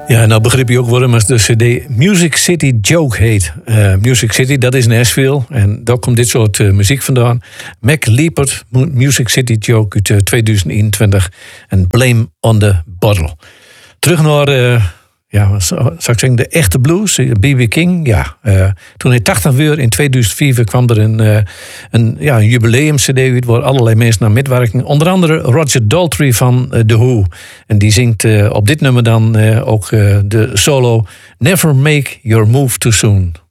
Ja, nou begreep je ook waarom de cd Music City Joke heet. Music City, dat is Nashville. En daar komt dit soort muziek vandaan. Mac Liepert, Music City Joke uit 2021. En Blame on the Bottle. Terug naar, zou ik zeggen, de echte blues. B.B. King, ja. Toen hij 80 werd in 2004 kwam er een jubileum-cd uit waar allerlei mensen aan meewerken. Onder andere Roger Daltrey van The Who. En die zingt op dit nummer dan ook de solo Never Make Your Move Too Soon.